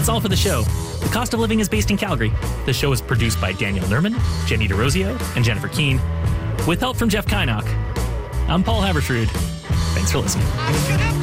That's all for the show. The Cost of Living is based in Calgary. The show is produced by Daniel Nerman, Jenny DeRosio, and Jennifer Keane, with help from Jeff Kynock. I'm Paul Habersrud. Thanks for listening.